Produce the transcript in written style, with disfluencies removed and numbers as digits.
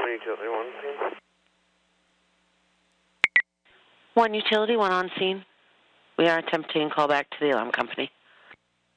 One utility, one scene. One utility, one on scene. We are attempting callback to the alarm company.